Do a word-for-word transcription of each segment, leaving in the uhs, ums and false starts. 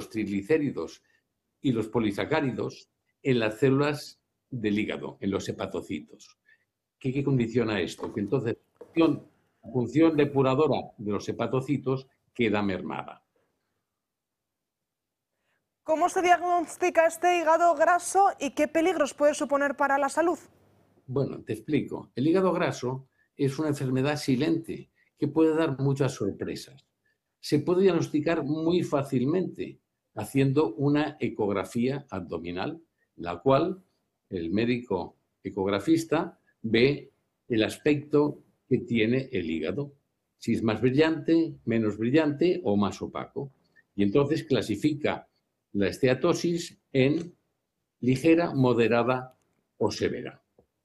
los triglicéridos y los polisacáridos en las células del hígado, en los hepatocitos. ¿Qué, qué condiciona esto? Que entonces la función, la función depuradora de los hepatocitos queda mermada. ¿Cómo se diagnostica este hígado graso y qué peligros puede suponer para la salud? Bueno, te explico. El hígado graso es una enfermedad silente que puede dar muchas sorpresas. Se puede diagnosticar muy fácilmente haciendo una ecografía abdominal, la cual el médico ecografista ve el aspecto que tiene el hígado, si es más brillante, menos brillante o más opaco. Y entonces clasifica la esteatosis en ligera, moderada o severa.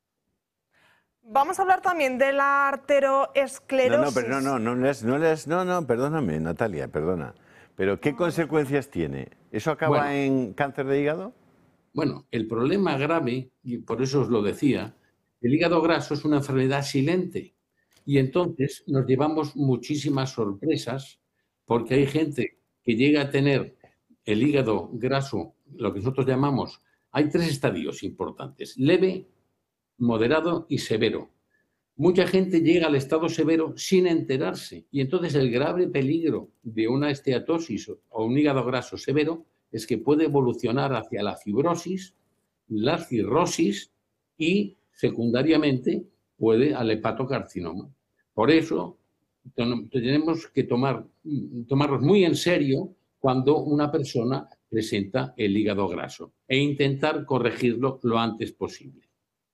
Vamos a hablar también de la arteriosclerosis. No, no, pero no, no, no, no, no, no, no, perdóname, Natalia, perdona. Pero ¿qué consecuencias tiene? ¿Eso acaba Bueno, en cáncer de hígado? Bueno, el problema grave, y por eso os lo decía, el hígado graso es una enfermedad silente y entonces nos llevamos muchísimas sorpresas porque hay gente que llega a tener el hígado graso, lo que nosotros llamamos, hay tres estadios importantes, leve, moderado y severo. Mucha gente llega al estado severo sin enterarse y entonces el grave peligro de una esteatosis o un hígado graso severo es que puede evolucionar hacia la fibrosis, la cirrosis y secundariamente puede al hepatocarcinoma. Por eso tenemos que tomar, tomarnos muy en serio cuando una persona presenta el hígado graso e intentar corregirlo lo antes posible.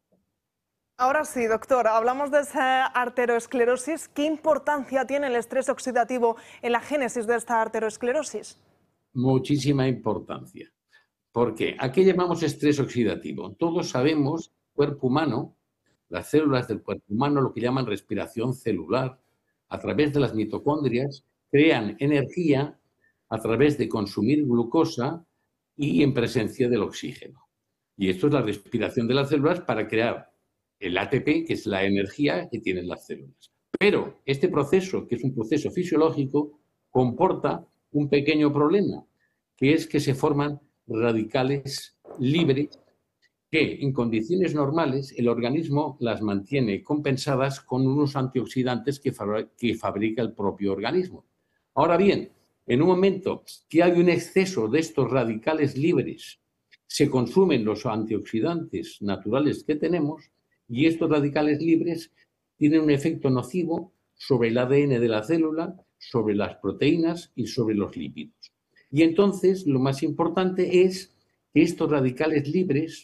Ahora sí, doctor, hablamos de esa arteriosclerosis. ¿Qué importancia tiene el estrés oxidativo en la génesis de esta arteriosclerosis? Muchísima importancia. ¿Por qué? ¿A qué llamamos estrés oxidativo? Todos sabemos, el cuerpo humano, las células del cuerpo humano, lo que llaman respiración celular, a través de las mitocondrias, crean energía a través de consumir glucosa y en presencia del oxígeno. Y esto es la respiración de las células para crear el A T P, que es la energía que tienen las células. Pero este proceso, que es un proceso fisiológico, comporta un pequeño problema, que es que se forman radicales libres que en condiciones normales el organismo las mantiene compensadas con unos antioxidantes que, que fabrica el propio organismo. Ahora bien, en un momento que hay un exceso de estos radicales libres, se consumen los antioxidantes naturales que tenemos y estos radicales libres tienen un efecto nocivo sobre el A D N de la célula, sobre las proteínas y sobre los lípidos. Y entonces lo más importante es que estos radicales libres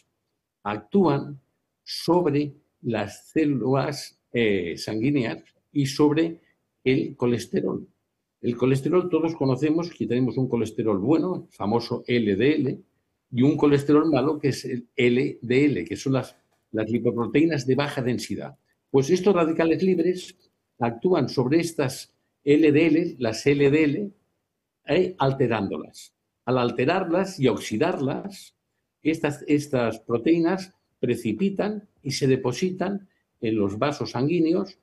actúan sobre las células eh, sanguíneas y sobre el colesterol. El colesterol todos conocemos que tenemos un colesterol bueno, el famoso L D L, y un colesterol malo que es el L D L, que son las, las lipoproteínas de baja densidad. Pues estos radicales libres actúan sobre estas L D L, las L D L, eh, alterándolas. Al alterarlas y oxidarlas, estas, estas proteínas precipitan y se depositan en los vasos sanguíneos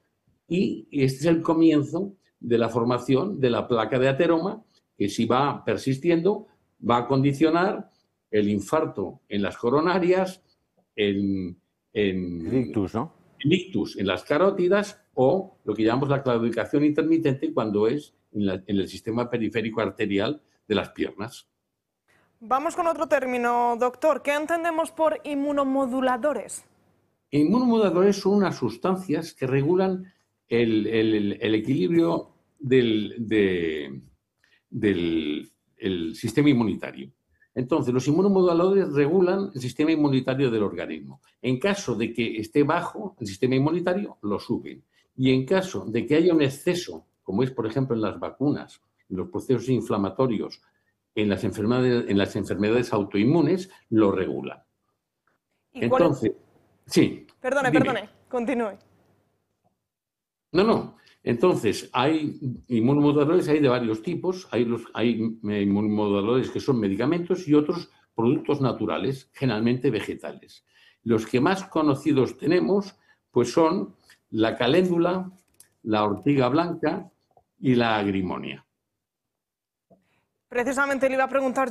y este es el comienzo de la formación de la placa de ateroma que si va persistiendo va a condicionar el infarto en las coronarias, el, en, el ictus, ¿no? El ictus en las carótidas o lo que llamamos la claudicación intermitente cuando es en, la, en el sistema periférico arterial de las piernas. Vamos con otro término, doctor. ¿Qué entendemos por inmunomoduladores? Inmunomoduladores son unas sustancias que regulan el, el, el equilibrio del, de, del el sistema inmunitario. Entonces, los inmunomoduladores regulan el sistema inmunitario del organismo. En caso de que esté bajo el sistema inmunitario, lo suben. Y en caso de que haya un exceso, como es, por ejemplo, en las vacunas, en los procesos inflamatorios, en las enfermedades, en las enfermedades autoinmunes, lo regulan. Entonces, es? sí. Perdone, dime. perdone, continúe. No, no. Entonces, hay inmunomoduladores, hay de varios tipos. Hay, los, hay inmunomoduladores que son medicamentos y otros productos naturales, generalmente vegetales. Los que más conocidos tenemos, pues son la caléndula, la ortiga blanca y la agrimonia. Precisamente le iba a preguntar